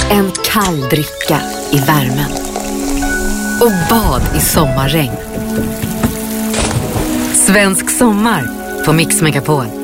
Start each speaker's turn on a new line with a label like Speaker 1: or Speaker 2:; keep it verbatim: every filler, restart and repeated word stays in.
Speaker 1: En kall dricka i värmen. Och bad i sommarregn. Svensk sommar på Mix Megapol.